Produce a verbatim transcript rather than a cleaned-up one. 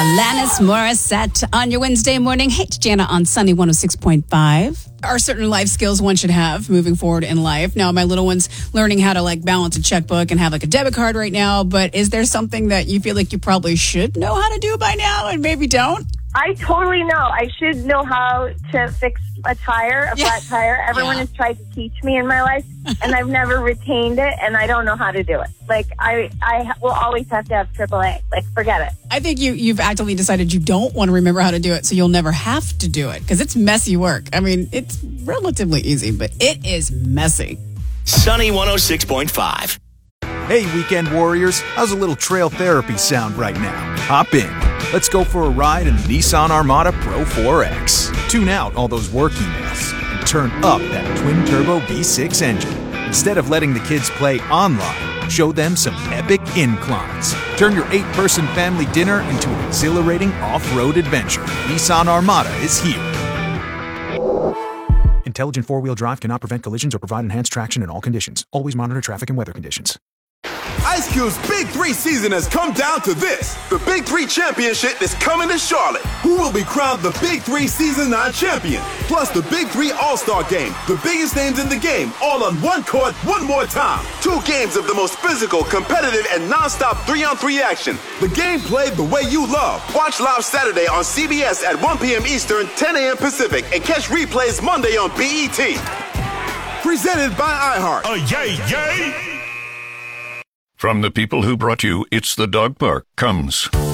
Alanis Morissette on your Wednesday morning. Hey, it's Jana on Sunny one oh six point five. Are certain life skills one should have moving forward in life? Now, my little one's learning how to like balance a checkbook and have like a debit card right now. But is there something that you feel like you probably should know how to do by now and maybe don't? I totally know. I should know how to fix a tire, a Yeah. flat tire. Everyone Yeah. has tried to teach me in my life, and I've never retained it, and I don't know how to do it. Like, I I will always have to have triple A. Like, forget it. I think you, you've actively decided you don't want to remember how to do it, so you'll never have to do it because it's messy work. I mean, it's relatively easy, but it is messy. Sunny one oh six point five. Hey, weekend warriors, how's a little trail therapy sound right now? Hop in. Let's go for a ride in the Nissan Armada Pro four X. Tune out all those work emails and turn up that twin-turbo V six engine. Instead of letting the kids play online, show them some epic inclines. Turn your eight-person family dinner into an exhilarating off-road adventure. Nissan Armada is here. Intelligent four-wheel drive cannot prevent collisions or provide enhanced traction in all conditions. Always monitor traffic and weather conditions. Ice Cube's Big Three season has come down to this. The Big Three Championship is coming to Charlotte. Who will be crowned the Big Three Season nine champion? Plus the Big Three All-Star Game. The biggest names in the game, all on one court, one more time. Two games of the most physical, competitive, and non-stop three-on-three action. The game played the way you love. Watch live Saturday on C B S at one p.m. Eastern, ten a.m. Pacific, and catch replays Monday on B E T. Presented by iHeart. Oh, yay, yay! From the people who brought you It's the Dog Park comes